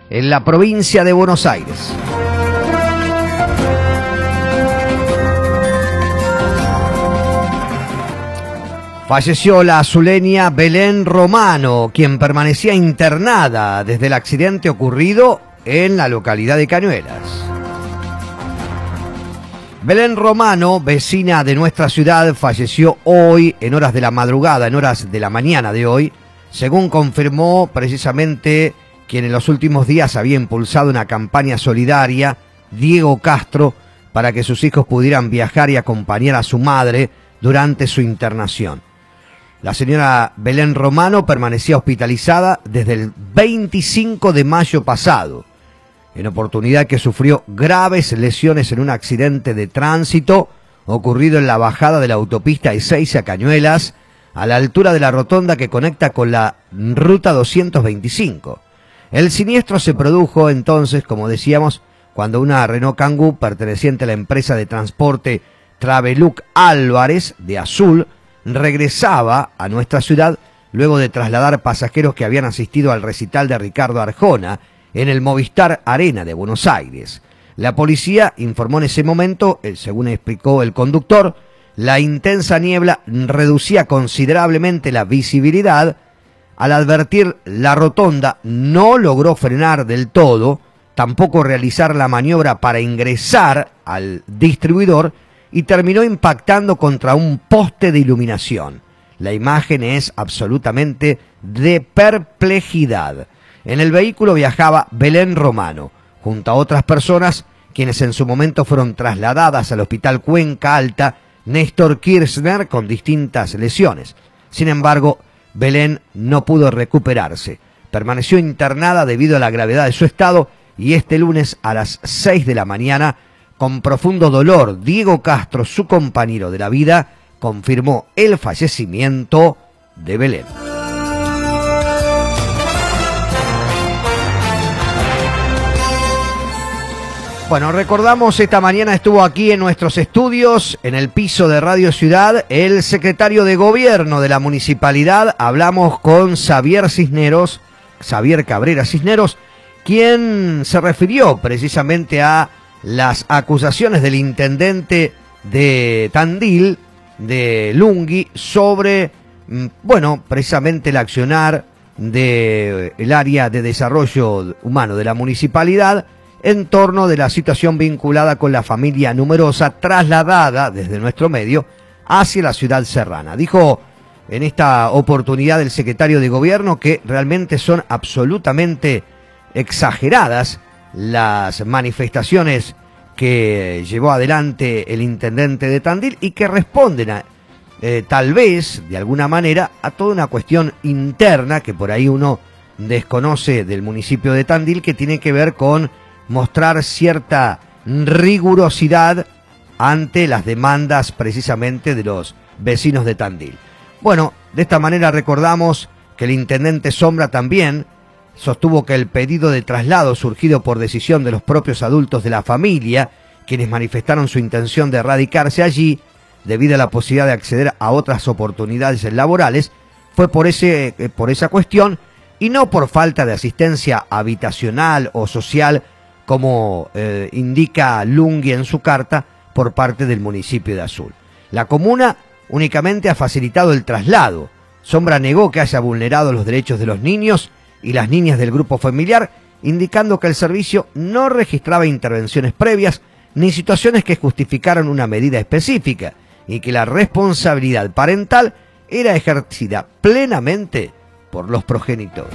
en la provincia de Buenos Aires. Falleció la azuleña Belén Romano, quien permanecía internada desde el accidente ocurrido en la localidad de Cañuelas. Belén Romano, vecina de nuestra ciudad, falleció hoy en horas de la madrugada, en horas de la mañana de hoy, según confirmó precisamente quien en los últimos días había impulsado una campaña solidaria, Diego Castro, para que sus hijos pudieran viajar y acompañar a su madre durante su internación. La señora Belén Romano permanecía hospitalizada desde el 25 de mayo pasado, en oportunidad que sufrió graves lesiones en un accidente de tránsito ocurrido en la bajada de la autopista Ezeiza a Cañuelas, a la altura de la rotonda que conecta con la ruta 225. El siniestro se produjo entonces, como decíamos, cuando una Renault Kangoo perteneciente a la empresa de transporte Traveluc Álvarez de Azul regresaba a nuestra ciudad luego de trasladar pasajeros que habían asistido al recital de Ricardo Arjona en el Movistar Arena de Buenos Aires. La policía informó en ese momento, según explicó el conductor, la intensa niebla reducía considerablemente la visibilidad. Al advertir la rotonda, no logró frenar del todo, tampoco realizar la maniobra para ingresar al distribuidor y terminó impactando contra un poste de iluminación. La imagen es absolutamente de perplejidad. En el vehículo viajaba Belén Romano, junto a otras personas, quienes en su momento fueron trasladadas al Hospital Cuenca Alta Néstor Kirchner con distintas lesiones. Sin embargo, Belén no pudo recuperarse. Permaneció internada debido a la gravedad de su estado y este lunes a las 6 de la mañana, con profundo dolor, Diego Castro, su compañero de la vida, confirmó el fallecimiento de Belén. Bueno, recordamos, esta mañana estuvo aquí en nuestros estudios, en el piso de Radio Ciudad, el secretario de Gobierno de la Municipalidad. Hablamos con Xavier Cabrera Cisneros, quien se refirió precisamente a las acusaciones del intendente de Tandil, de Lungui, sobre, precisamente el accionar del área de desarrollo humano de la municipalidad en torno de la situación vinculada con la familia numerosa trasladada desde nuestro medio hacia la ciudad serrana. Dijo en esta oportunidad el secretario de Gobierno que realmente son absolutamente exageradas las manifestaciones que llevó adelante el intendente de Tandil y que responden a, tal vez, de alguna manera, a toda una cuestión interna que por ahí uno desconoce del municipio de Tandil, que tiene que ver con mostrar cierta rigurosidad ante las demandas precisamente de los vecinos de Tandil. Bueno, de esta manera recordamos que el intendente Sombra también sostuvo que el pedido de traslado surgido por decisión de los propios adultos de la familia, quienes manifestaron su intención de radicarse allí debido a la posibilidad de acceder a otras oportunidades laborales, fue por esa cuestión y no por falta de asistencia habitacional o social, como indica Lungui en su carta, por parte del municipio de Azul. La comuna únicamente ha facilitado el traslado. Sombra negó que haya vulnerado los derechos de los niños y las niñas del grupo familiar, indicando que el servicio no registraba intervenciones previas ni situaciones que justificaran una medida específica y que la responsabilidad parental era ejercida plenamente por los progenitores.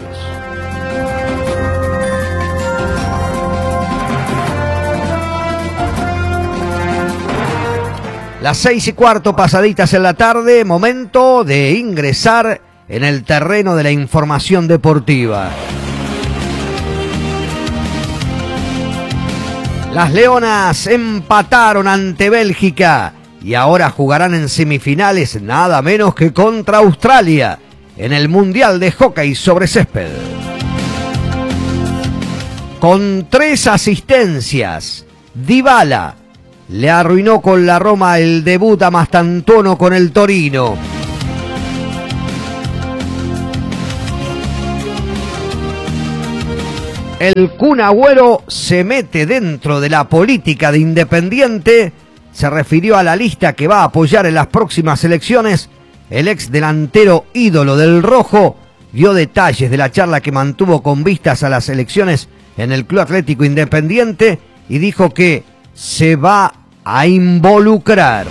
Las 6:15 pasaditas en la tarde, momento de ingresar en el terreno de la información deportiva. Las Leonas empataron ante Bélgica y ahora jugarán en semifinales nada menos que contra Australia en el Mundial de Hockey sobre Césped. Con 3 asistencias, Dybala le arruinó con la Roma el debut a Mastantuono con el Torino. El Kun Agüero se mete dentro de la política de Independiente. Se refirió a la lista que va a apoyar en las próximas elecciones. El ex delantero ídolo del Rojo dio detalles de la charla que mantuvo con vistas a las elecciones en el Club Atlético Independiente y dijo que se va a involucrar.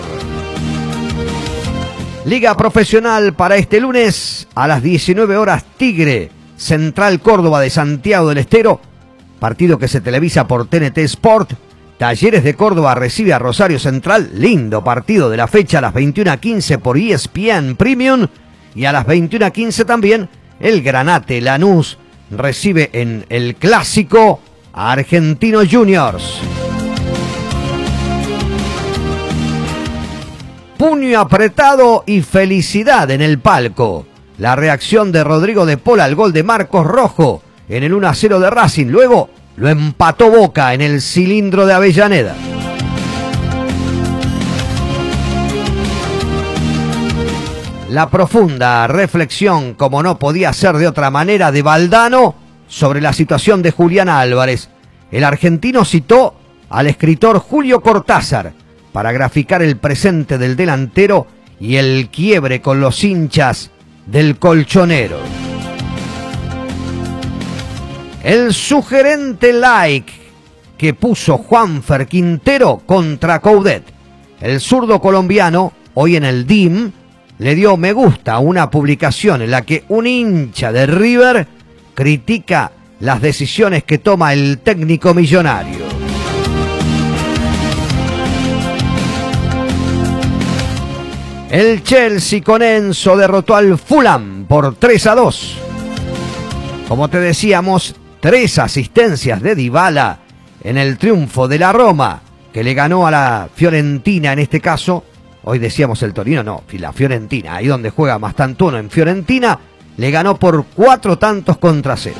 Liga Profesional para este lunes a las 19 horas, Tigre, Central Córdoba de Santiago del Estero, partido que se televisa por TNT Sport. Talleres de Córdoba recibe a Rosario Central, lindo partido de la fecha a las 21:15 por ESPN Premium, y a las 21:15 también el Granate Lanús recibe en el Clásico a Argentinos Juniors. Puño apretado y felicidad en el palco. La reacción de Rodrigo de Paul al gol de Marcos Rojo en el 1-0 de Racing. Luego lo empató Boca en el cilindro de Avellaneda. La profunda reflexión, como no podía ser de otra manera, de Valdano sobre la situación de Julián Álvarez. El argentino citó al escritor Julio Cortázar para graficar el presente del delantero y el quiebre con los hinchas del colchonero. El sugerente like que puso Juanfer Quintero contra Coudet. El zurdo colombiano, hoy en el DIM, le dio me gusta a una publicación en la que un hincha de River critica las decisiones que toma el técnico millonario. El Chelsea con Enzo derrotó al Fulham por 3-2. Como te decíamos, 3 asistencias de Dybala en el triunfo de la Roma, que le ganó a la Fiorentina en este caso. Hoy decíamos el Torino, no, la Fiorentina, ahí donde juega Mastantuono en Fiorentina, le ganó por 4-0.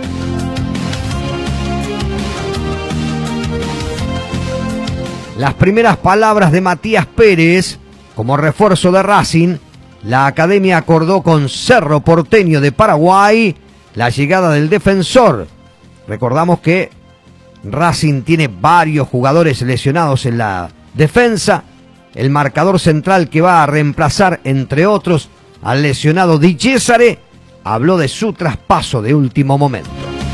Las primeras palabras de Matías Pérez como refuerzo de Racing. La academia acordó con Cerro Porteño de Paraguay la llegada del defensor. Recordamos que Racing tiene varios jugadores lesionados en la defensa. El marcador central que va a reemplazar, entre otros, al lesionado Di Cesare, habló de su traspaso de último momento.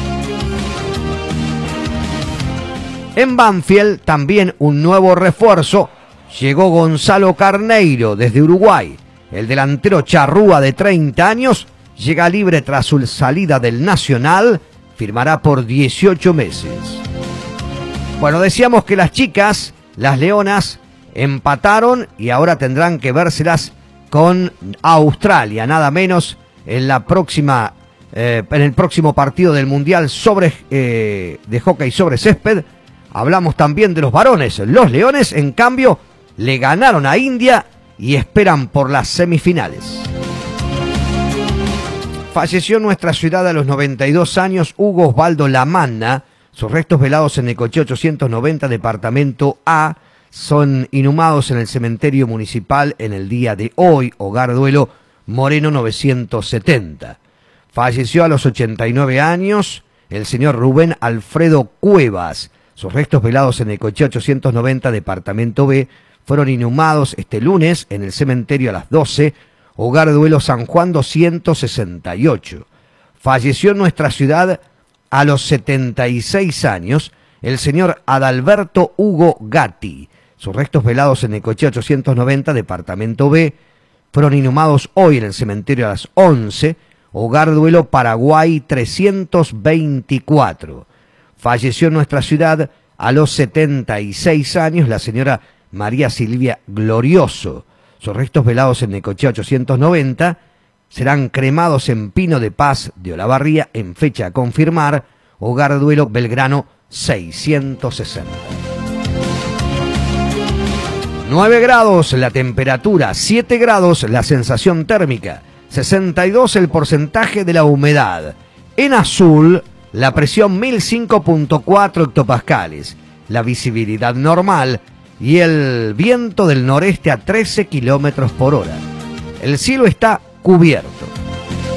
En Banfield también un nuevo refuerzo. Llegó Gonzalo Carneiro desde Uruguay. El delantero charrúa de 30 años llega libre tras su salida del Nacional. Firmará por 18 meses. Bueno, decíamos que las chicas, las leonas, empataron y ahora tendrán que vérselas con Australia, nada menos en la próxima, en el próximo partido del Mundial de hockey sobre césped. Hablamos también de los varones. Los leones, en cambio, le ganaron a India y esperan por las semifinales. Falleció en nuestra ciudad a los 92 años Hugo Osvaldo Lamanna. Sus restos velados en Necochea 890, departamento A, son inhumados en el cementerio municipal en el día de hoy, Hogar Duelo Moreno 970. Falleció a los 89 años el señor Rubén Alfredo Cuevas. Sus restos velados en Necochea 890, departamento B, fueron inhumados este lunes en el cementerio a las 12, Hogar Duelo San Juan 268. Falleció en nuestra ciudad a los 76 años el señor Adalberto Hugo Gatti. Sus restos velados en Necochea 890, departamento B, fueron inhumados hoy en el cementerio a las 11, Hogar Duelo Paraguay 324. Falleció en nuestra ciudad a los 76 años la señora María Silvia Glorioso. Sus restos velados en Necochea 890 serán cremados en Pino de Paz de Olavarría en fecha a confirmar, Hogar Duelo Belgrano 660. 9 grados la temperatura, 7 grados la sensación térmica, 62 el porcentaje de la humedad. En azul, la presión 1005.4 hectopascales, la visibilidad normal y el viento del noreste a 13 kilómetros por hora. El cielo está cubierto.